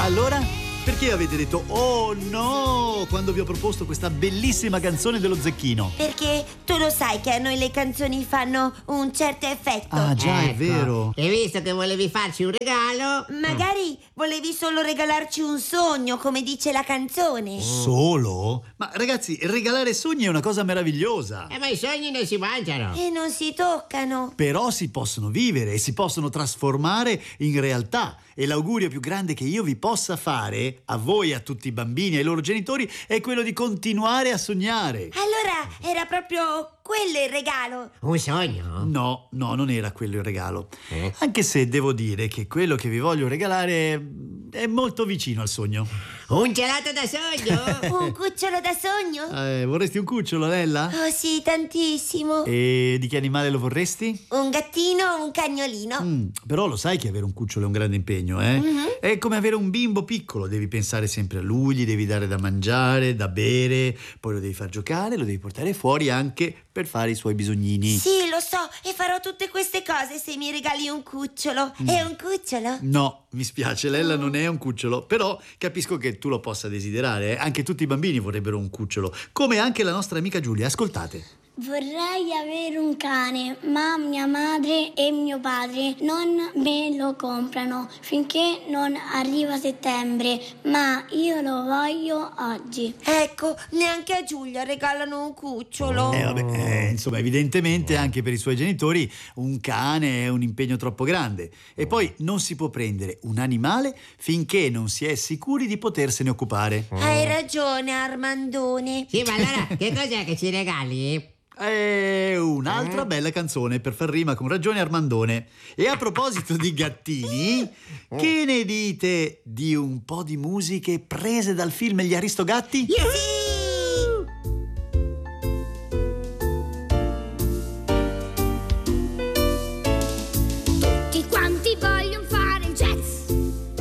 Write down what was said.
Allora? Perché avete detto "oh no" quando vi ho proposto questa bellissima canzone dello Zecchino? Perché tu lo sai che a noi le canzoni fanno un certo effetto. Ah già, è Ecco, vero. E visto che volevi farci un regalo, Magari volevi solo regalarci un sogno, come dice la canzone. Solo? Ma ragazzi, regalare sogni è una cosa meravigliosa. ma i sogni non si mangiano. E non si toccano. Però si possono vivere e si possono trasformare in realtà. E l'augurio più grande che io vi possa fare, a voi, a tutti i bambini e ai loro genitori, è quello di continuare a sognare. Allora era proprio quello il regalo. Un sogno? No, non era quello il regalo. Eh? Anche se devo dire che quello che vi voglio regalare è molto vicino al sogno. Un gelato da sogno? Un cucciolo da sogno? Vorresti un cucciolo, Lella? Oh sì, tantissimo. E di che animale lo vorresti? Un gattino o un cagnolino? Però lo sai che avere un cucciolo è un grande impegno, eh? È come avere un bimbo piccolo, devi pensare sempre a lui, gli devi dare da mangiare, da bere, poi lo devi far giocare, lo devi portare fuori anche per fare i suoi bisognini. Sì, lo so, e farò tutte queste cose se mi regali un cucciolo. È un cucciolo? No, mi spiace, Lella non è un cucciolo, però capisco che tu lo possa desiderare, eh? Anche tutti i bambini vorrebbero un cucciolo, come anche la nostra amica Giulia, ascoltate. Vorrei avere un cane, ma mia madre e mio padre non me lo comprano finché non arriva settembre, ma io lo voglio oggi. Ecco, neanche a Giulia regalano un cucciolo. Insomma, evidentemente anche per i suoi genitori un cane è un impegno troppo grande. E poi non si può prendere un animale finché non si è sicuri di potersene occupare. Hai ragione, Armandone. Sì, ma allora che cos'è che ci regali? È un'altra bella canzone per far rima con ragione Armandone. E a proposito di gattini, che ne dite di un po' di musiche prese dal film Gli Aristogatti? Sì!